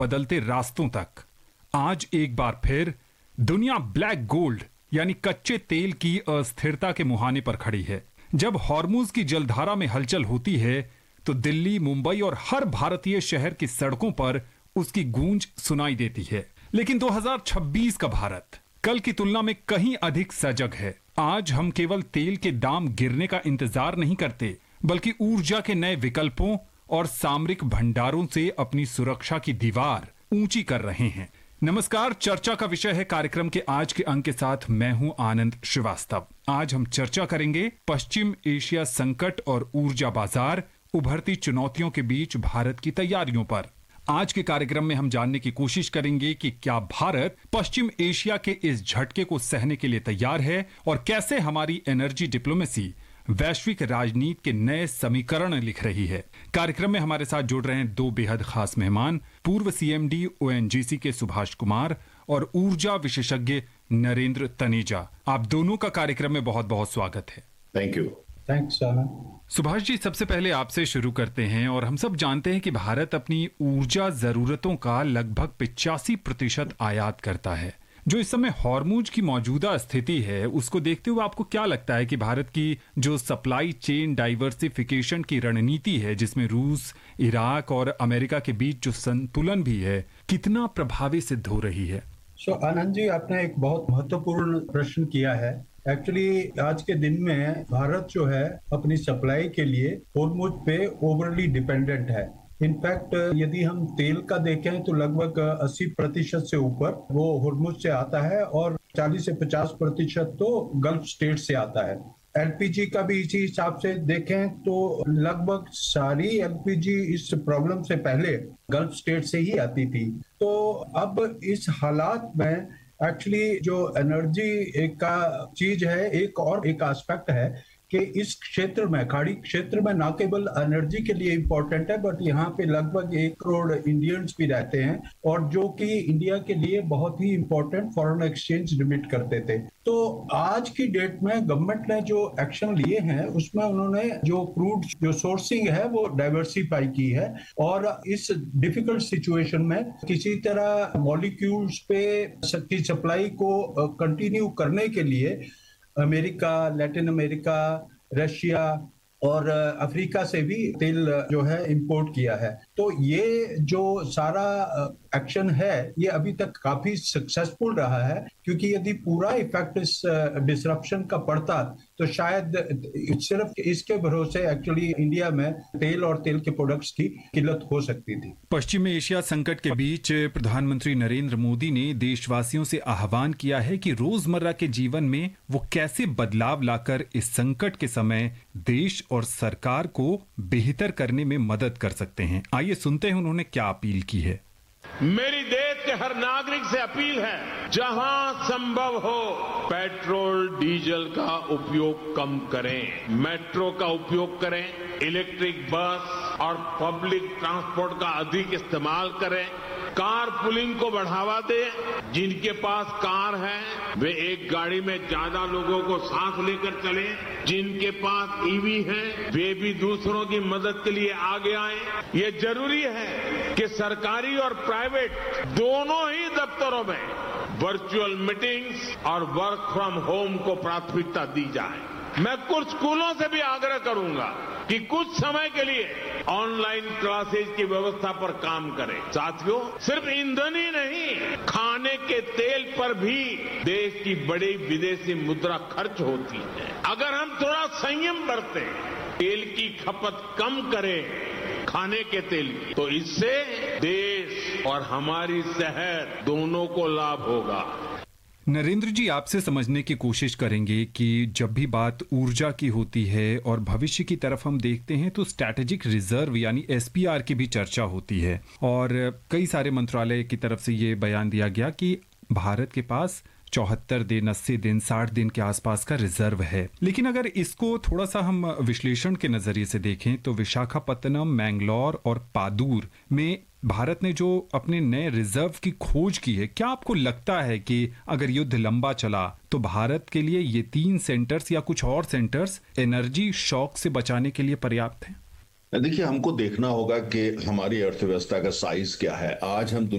बदलते रास्तों तक आज एक बार फिर दुनिया ब्लैक गोल्ड यानी कच्चे तेल की अस्थिरता के मुहाने पर खड़ी है। जब हॉर्मुज की जलधारा में हलचल होती है तो दिल्ली, मुंबई और हर भारतीय शहर की सड़कों पर उसकी गूंज सुनाई देती है। लेकिन 2026 का भारत कल की तुलना में कहीं अधिक सजग है। आज हम केवल तेल के दाम गिरने का इंतजार नहीं करते, बल्कि ऊर्जा के नए विकल्पों और सामरिक भंडारों से अपनी सुरक्षा की दीवार ऊंची कर रहे हैं। नमस्कार, चर्चा का विषय है कार्यक्रम के आज के अंक के साथ मैं हूं आनंद श्रीवास्तव। आज हम चर्चा करेंगे पश्चिम एशिया संकट और ऊर्जा बाजार, उभरती चुनौतियों के बीच भारत की तैयारियों पर। आज के कार्यक्रम में हम जानने की कोशिश करेंगे कि क्या भारत पश्चिम एशिया के इस झटके को सहने के लिए तैयार है और कैसे हमारी एनर्जी डिप्लोमेसी वैश्विक राजनीति के नए समीकरण लिख रही है। कार्यक्रम में हमारे साथ जुड़ रहे हैं दो बेहद खास मेहमान, पूर्व सीएमडी ओएनजीसी के सुभाष कुमार और ऊर्जा विशेषज्ञ नरेंद्र तनेजा। आप दोनों का कार्यक्रम में बहुत बहुत स्वागत है। Thank you. Thanks. Subhash ji, सबसे पहले आपसे शुरू करते हैं। और हम सब जानते हैं कि भारत अपनी ऊर्जा जरूरतों का लगभग 85% आयात करता है। जो इस समय हॉर्मुज की मौजूदा स्थिति है, उसको देखते हुए आपको क्या लगता है कि भारत की जो सप्लाई चेन डाइवर्सिफिकेशन की रणनीति है, जिसमें रूस, इराक और अमेरिका के बीच जो संतुलन भी है, कितना प्रभावी सिद्ध हो रही है? आनंद जी, आपने एक बहुत महत्वपूर्ण प्रश्न किया है। एक्चुअली आज के दिन में भारत जो है अपनी सप्लाई के लिए हॉर्मुज पे ओवरली डिपेंडेंट है। इनफैक्ट यदि हम तेल का देखें तो लगभग 80% से ऊपर वो हॉर्मुज से आता है और 40 से 50% तो गल्फ स्टेट से आता है। एलपीजी का भी इसी हिसाब से देखें तो लगभग सारी एलपीजी इस प्रॉब्लम से पहले गल्फ स्टेट से ही आती थी। तो अब इस हालात में एक्चुअली जो एनर्जी का चीज है, एक एस्पेक्ट है कि इस क्षेत्र में, खाड़ी क्षेत्र में, ना केवल एनर्जी के लिए इम्पोर्टेंट है, बट यहाँ पे लगभग 1 करोड़ इंडियंस भी रहते हैं और जो कि इंडिया के लिए बहुत ही इम्पोर्टेंट फॉरेन एक्सचेंज रिमिट करते थे। तो आज की डेट में गवर्नमेंट ने जो एक्शन लिए हैं उसमें उन्होंने जो क्रूड जो सोर्सिंग है वो डाइवर्सिफाई की है और इस डिफिकल्ट सिचुएशन में किसी तरह मॉलिक्यूल्स पे की सप्लाई को कंटिन्यू करने के लिए अमेरिका, लैटिन अमेरिका, रशिया और अफ्रीका से भी तेल जो है इंपोर्ट किया है। तो ये जो सारा एक्शन है ये अभी तक काफी सक्सेसफुल रहा है, क्योंकि यदि पूरा इफेक्ट इस डिसरप्शन का पड़ता तो शायद सिर्फ इसके भरोसे एक्चुअली इंडिया में तेल और तेल के प्रोडक्ट्स की किल्लत हो सकती थी। पश्चिम एशिया संकट के बीच प्रधानमंत्री नरेंद्र मोदी ने देशवासियों से आह्वान किया है कि रोजमर्रा के जीवन में वो कैसे बदलाव लाकर इस संकट के समय देश और सरकार को बेहतर करने में मदद कर सकते हैं। आइए सुनते हैं उन्होंने क्या अपील की है। मेरी देश के हर नागरिक से अपील है, जहां संभव हो पेट्रोल डीजल का उपयोग कम करें, मेट्रो का उपयोग करें, इलेक्ट्रिक बस और पब्लिक ट्रांसपोर्ट का अधिक इस्तेमाल करें, कार पुलिंग को बढ़ावा दें। जिनके पास कार है वे एक गाड़ी में ज्यादा लोगों को साथ लेकर चलें। जिनके पास ईवी है वे भी दूसरों की मदद के लिए आगे आएं। ये जरूरी है कि सरकारी और प्राइवेट दोनों ही दफ्तरों में वर्चुअल मीटिंग्स और वर्क फ्रॉम होम को प्राथमिकता दी जाए। मैं कुछ स्कूलों से भी आग्रह करूंगा कि कुछ समय के लिए ऑनलाइन क्लासेज की व्यवस्था पर काम करें। साथियों, सिर्फ ईंधन ही नहीं, खाने के तेल पर भी देश की बड़ी विदेशी मुद्रा खर्च होती है। अगर हम थोड़ा संयम बरतें, तेल की खपत कम करें, खाने के तेल की, तो इससे देश और हमारी शहर दोनों को लाभ होगा। नरेंद्र जी, आपसे समझने की कोशिश करेंगे कि जब भी बात ऊर्जा की होती है और भविष्य की तरफ हम देखते हैं तो स्ट्रैटेजिक रिजर्व यानी एसपीआर की भी चर्चा होती है और कई सारे मंत्रालय की तरफ से ये बयान दिया गया कि भारत के पास 74 दिन, 80 दिन, 60 दिन के आसपास का रिजर्व है। लेकिन अगर इसको थोड़ा सा हम विश्लेषण के नजरिए से देखें तो विशाखापत्तनम, मैंगलोर और पादूर में भारत ने जो अपने नए रिजर्व की खोज की है, क्या आपको लगता है कि अगर युद्ध लंबा चला तो भारत के लिए ये 3 सेंटर्स या कुछ और सेंटर्स एनर्जी शॉक से बचाने के लिए पर्याप्त हैं? देखिए, हमको देखना होगा कि हमारी अर्थव्यवस्था का साइज क्या है। आज हम